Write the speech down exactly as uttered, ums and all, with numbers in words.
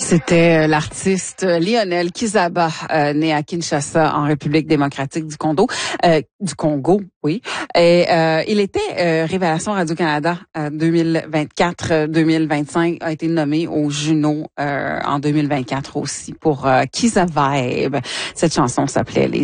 C'était l'artiste Lionel Kizaba, euh, né à Kinshasa, en République démocratique du Congo, euh, du Congo, oui. Et euh, il était euh, Révélation Radio-Canada euh, deux mille vingt-quatre deux mille vingt-cinq, a été nommé au Juno euh, en deux mille vingt-quatre aussi pour euh, Kizavibe. Cette chanson s'appelait Les